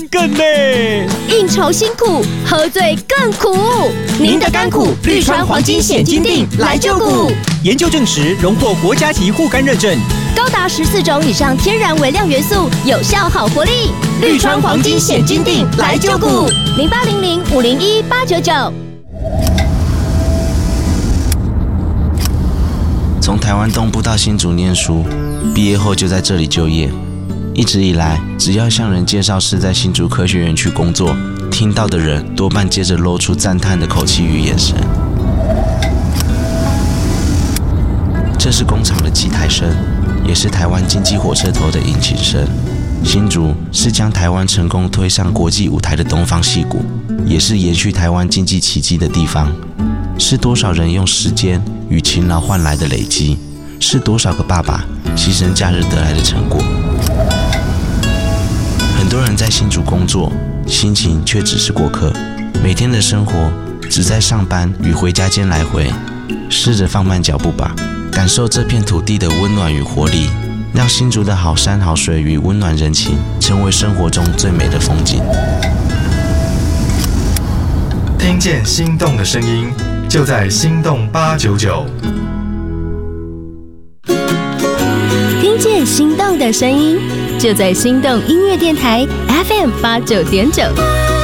更累。 应酬辛苦，喝醉更苦。您的甘苦，绿川黄金显金锭来救苦。 研究证实，荣获国家级护肝认证， 高达14种以上天然微量元素，有效好活力。绿川黄金显金锭来救苦。0800-501-899。 从台湾东部到新竹念书，毕业后就在这里就业。一直以来，只要向人介绍是在新竹科学园区工作，听到的人多半接着露出赞叹的口气与眼神。这是工厂的机台声，也是台湾经济火车头的引擎声。新竹是将台湾成功推上国际舞台的东方矽谷，也是延续台湾经济奇迹的地方。是多少人用时间与勤劳换来的累积，是多少个爸爸牺牲假日得来的成果。很多人在新竹工作，心情却只是过客，每天的生活只在上班与回家间来回。试着放慢脚步吧，感受这片土地的温暖与活力，让新竹的好山好水与温暖人情成为生活中最美的风景。 听见心动的声音，就在心动899。 听见心动的声音，就在心动音乐电台 FM89.9。